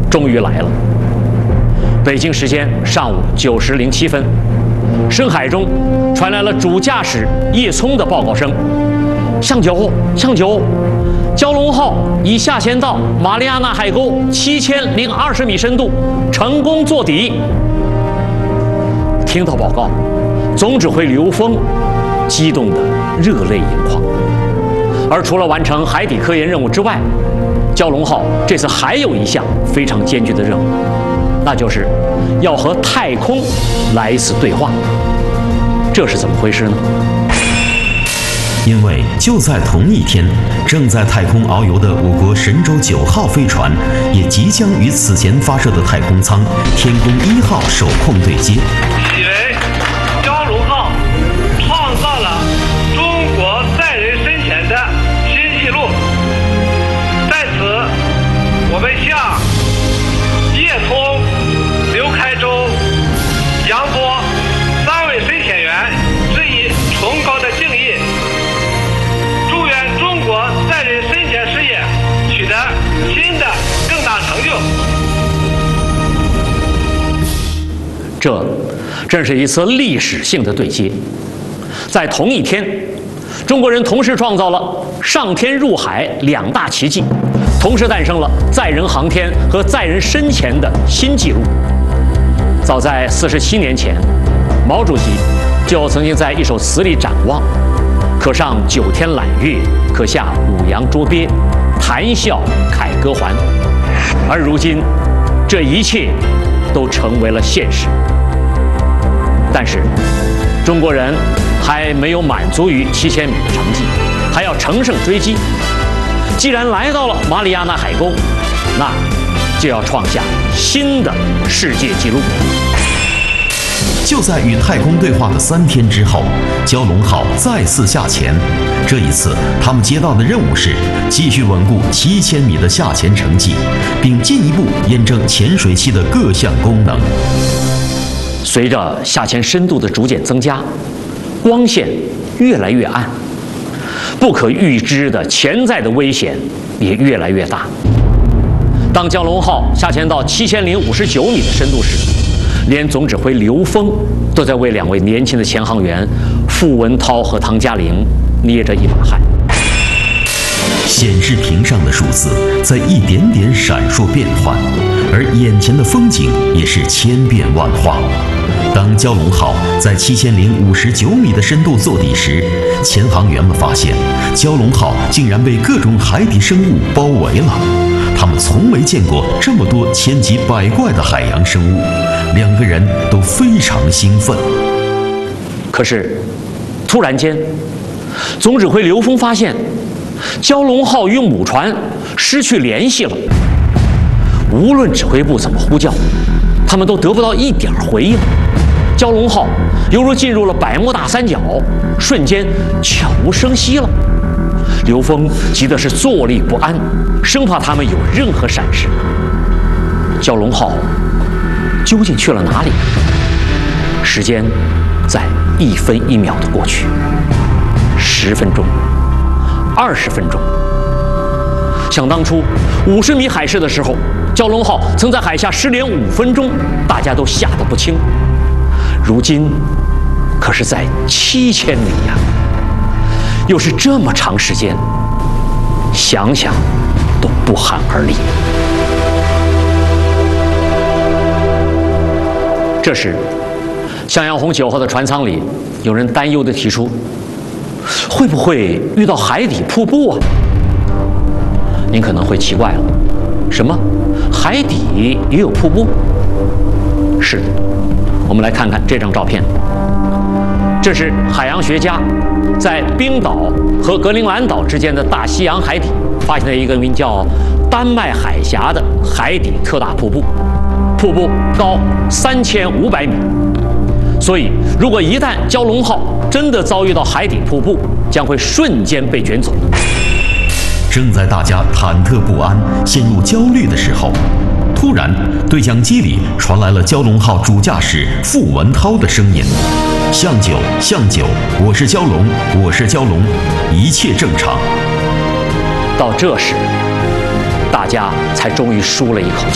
终于来了。北京时间上午9时07分，深海中传来了主驾驶叶聪的报告声：向九，蛟龙号已下潜到马里亚纳海沟7020米深度，成功坐底。听到报告，总指挥刘峰激动得热泪盈眶。而除了完成海底科研任务之外，蛟龙号这次还有一项非常艰巨的任务，那就是要和太空来一次对话。这是怎么回事呢？ 因为就在同一天，正在太空遨游的我国神舟9号飞船也即将与此前发射的太空舱天宫1号手控对接。 以为蛟龙号创造了中国载人深潜的新纪录。在此，我们向叶聪、刘开洲、杨波3位深潜员致以崇高的敬意。祝愿中国载人深潜事业取得新的更大成就。 这真是一次历史性的对接。在同一天，中国人同时创造了上天入海2大奇迹，同时诞生了载人航天和载人深潜的新纪录。早在47年前，毛主席就曾经在一首词里展望：可上9天揽月，可下5洋捉鳖，谈笑凯歌还。而如今，这一切都成为了现实。但是，中国人还没有满足于7000米的成绩，还要乘胜追击。既然来到了马里亚纳海沟，那就要创下新的世界纪录。 就在与太空对话的3天之后，蛟龙号再次下潜。这一次，他们接到的任务是继续稳固7000米的下潜成绩，并进一步验证潜水器的各项功能。 随着下潜深度的逐渐增加，光线越来越暗，不可预知的潜在的危险也越来越大。当蛟龙号下潜到7059米的深度时，连总指挥刘峰都在为2位年轻的前航员傅文涛和唐嘉玲捏着一把汗。 显示屏上的数字在一点点闪烁变换，而眼前的风景也是千变万化。当蛟龙号在7059米的深度坐底时，前航员们发现蛟龙号竟然被各种海底生物包围了。他们从没见过这么多千奇百怪的海洋生物，2个人都非常兴奋。 可是，突然间，总指挥刘峰发现，蛟龙号与母船失去联系了。无论指挥部怎么呼叫，他们都得不到一点回应。蛟龙号犹如进入了百慕大三角，瞬间悄无声息了。刘峰急得是坐立不安，生怕他们有任何闪失。蛟龙号究竟去了哪里？时间在1分1秒的过去，10分钟、20分钟。想当初50米海试的时候，蛟龙号曾在海下失联5分钟，大家都吓得不轻。如今可是在7000里呀，又是这么长时间，想想都不寒而栗。这时，向阳红9号的船舱里，有人担忧地提出，会不会遇到海底瀑布啊？您可能会奇怪了，什么？海底也有瀑布？是的，我们来看看这张照片。这是海洋学家在冰岛和格陵兰岛之间的大西洋海底发现了一个名叫丹麦海峡的海底特大瀑布，瀑布高3500米。所以，如果一旦蛟龙号真的遭遇到海底瀑布，将会瞬间被卷走。 正在大家忐忑不安、陷入焦虑的时候，突然对讲机里传来了蛟龙号主驾驶傅文涛的声音：“向九，我是蛟龙，一切正常。” 到这时，大家才终于舒了一口气。